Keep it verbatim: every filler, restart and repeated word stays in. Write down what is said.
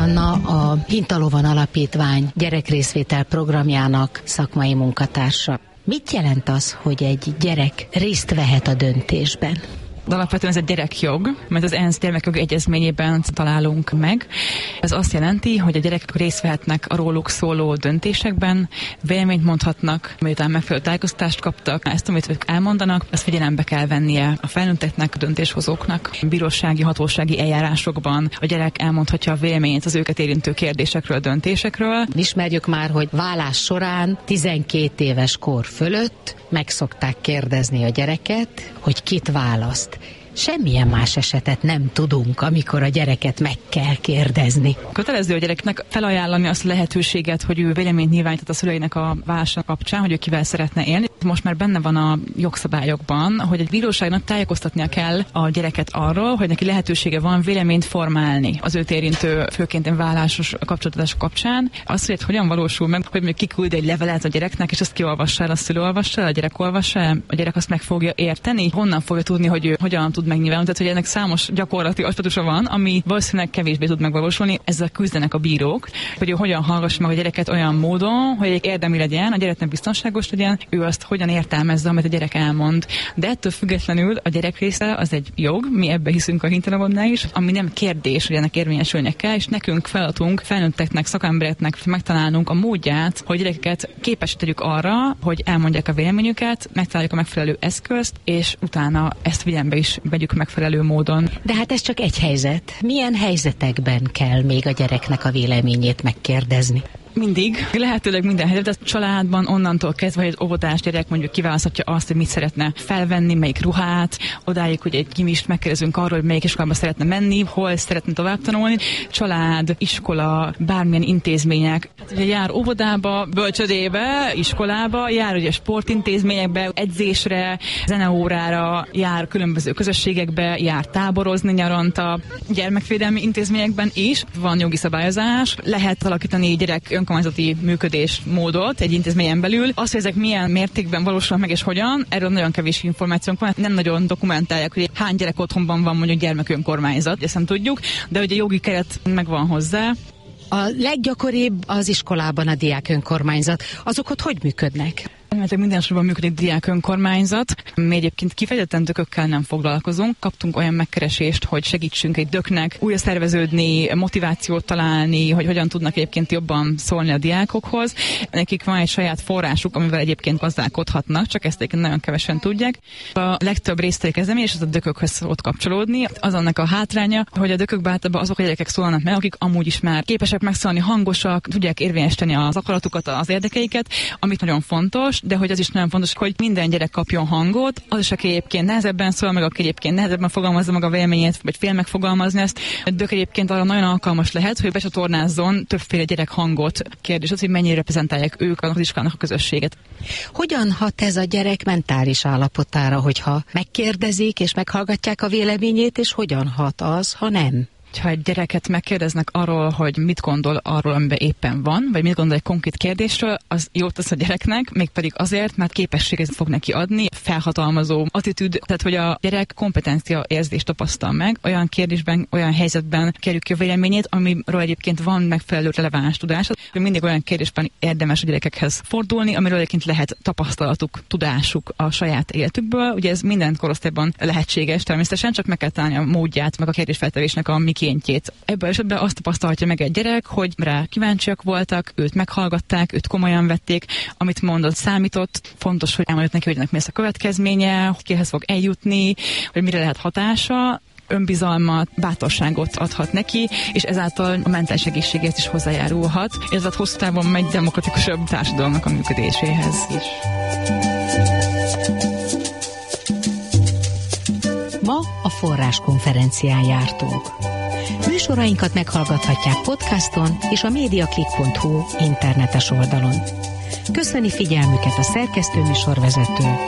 Anna, a Hintalovan Alapítvány gyerekrészvétel programjának szakmai munkatársa. Mit jelent az, hogy egy gyerek részt vehet a döntésben? De alapvetően ez egy gyerekjog, mert az ENSZ gyermekjog egyezményében találunk meg. Ez azt jelenti, hogy a gyerekek részt vehetnek a róluk szóló döntésekben, véleményt mondhatnak, miután megfelelő tájékoztatást kaptak, ezt, amit ők elmondanak, azt figyelembe kell vennie a felnőtteknek, a döntéshozóknak. Bírósági, hatósági eljárásokban a gyerek elmondhatja a véleményét az őket érintő kérdésekről, döntésekről. Ismerjük már, hogy vállás során tizenkét éves kor fölött meg szokták kérdezni a gyereket, hogy kit választ. Semmilyen más esetet nem tudunk, amikor a gyereket meg kell kérdezni. Kötelező a gyereknek felajánlani azt a lehetőséget, hogy ő véleményt nyilváníthat a szüleinek a válása kapcsán, hogy ő kivel szeretne élni. Most már benne van a jogszabályokban, hogy egy bíróságnak tájékoztatnia kell a gyereket arról, hogy neki lehetősége van véleményt formálni az őt érintő, főként vállásos kapcsolatadás kapcsán. Az, hogy hogyan valósul meg, hogy még kiküld egy levelet a gyereknek, és azt kiolvassa el, a szülő olvassa el, a gyerek olvassa el, a gyerek azt meg fogja érteni, honnan fogja tudni, hogy ő hogyan tud megnyilvánulni. Tehát, hogy ennek számos gyakorlati aspektusa van, ami valószínűleg kevésbé tud megvalósulni. Ezzel küzdenek a bírók, hogy ő hogyan hallgassa meg a gyereket olyan módon, hogy egy érdemi legyen, a gyereknek biztonságos legyen, ő azt hogyan értelmezze, amit a gyerek elmond. De ettől függetlenül a gyerek része az egy jog, mi ebbe hiszünk a Hintalovannál is, ami nem kérdés, hogy ennek érvényesülnie kell, és nekünk feladatunk, felnőtteknek, szakembereknek megtalálnunk a módját, hogy gyerekeket képesítjük arra, hogy elmondják a véleményüket, megtaláljuk a megfelelő eszközt, és utána ezt figyelembe is vegyük megfelelő módon. De hát ez csak egy helyzet. Milyen helyzetekben kell még a gyereknek a véleményét megkérdezni? Mindig, lehetőleg minden helyzetben, a családban onnantól kezdve, hogy egy óvodás gyerek mondjuk kiválaszthatja azt, hogy mit szeretne felvenni, melyik ruhát, odáig, hogy egy gimist megkérdezünk arról, hogy melyik iskolába szeretne menni, hol szeretne tovább tanulni, család, iskola, bármilyen intézmények. Ugye jár óvodába, bölcsödébe, iskolába, jár ugye sportintézményekbe, edzésre, zeneórára, jár különböző közösségekbe, jár táborozni nyaranta, gyermekvédelmi intézményekben is van jogi szabályozás, lehet alakítani gyerek önkormányzati működésmódot egy intézményen belül. Azt, hogy ezek milyen mértékben valósulnak meg és hogyan, erről nagyon kevés információnk van. Nem nagyon dokumentálják, hogy hány gyerek otthonban van mondjuk gyermekönkormányzat, ezt nem tudjuk, de hogy a jogi keret megvan hozzá. A leggyakoribb az iskolában a diák önkormányzat. Azok ott hogy működnek? Mert minden sorban működik diák önkormányzat. Mi egyébként kifejezetten dökökkel nem foglalkozunk. Kaptunk olyan megkeresést, hogy segítsünk egy döknek újra szerveződni, motivációt találni, hogy hogyan tudnak egyébként jobban szólni a diákokhoz. Nekik van egy saját forrásuk, amivel egyébként gazdálkodhatnak, csak ezt egyébként nagyon kevesen tudják. A legtöbb résztvevő kezdeményezés az a dökökhöz szokott kapcsolódni. Az annak a hátránya, hogy a dökökben általában azok a gyerekek szólnak meg, akik amúgy is már képesek megszólni, hangosak, tudják érvényesíteni az akaratukat, az érdekeiket, amit nagyon fontos. De hogy az is nagyon fontos, hogy minden gyerek kapjon hangot, az is, aki egyébként nehezebben szól, meg aki egyébként nehezebben fogalmazza meg a véleményét, vagy fél megfogalmazni ezt. A dök egyébként arra nagyon alkalmas lehet, hogy becsatornázzon többféle gyerek hangot. Kérdés az, hogy mennyire reprezentálják ők az iskolának a közösséget. Hogyan hat ez a gyerek mentális állapotára, hogyha megkérdezik és meghallgatják a véleményét, és hogyan hat az, ha nem? Ha egy gyereket megkérdeznek arról, hogy mit gondol arról, amiben éppen van, vagy mit gondol egy konkrét kérdésről, az jót tesz a gyereknek, mégpedig azért, mert képességet fog neki adni, felhatalmazó attitűd, tehát hogy a gyerek kompetencia érzést tapasztal meg, olyan kérdésben, olyan helyzetben kérjük ki a véleményét, amiről egyébként van megfelelő releváns tudás. Mindig olyan kérdésben érdemes a gyerekekhez fordulni, amiről egyébként lehet tapasztalatuk, tudásuk a saját életükből. Ugye ez minden korosztályban lehetséges, természetesen csak meg kell találni a módját, meg a kérdésfeltevésnek a mikéntjét. Ebből esetben azt tapasztalhatja meg egy gyerek, hogy rá kíváncsiak voltak, őt meghallgatták, őt komolyan vették, amit mondott, számított. Fontos, hogy elmondjuk neki, hogy ennek mi lesz a következménye, hogy kihez fog eljutni, hogy mire lehet hatása, önbizalmat, bátorságot adhat neki, és ezáltal a mentális egészségét is hozzájárulhat. Ez a hosszú távon megy demokratikusabb társadalomnak a működéséhez is. Ma a Forrás konferencián jártunk. Műsorainkat meghallgathatják podcaston és a mediaclick pont hu internetes oldalon. Köszöni figyelmüket a szerkesztő műsorvezető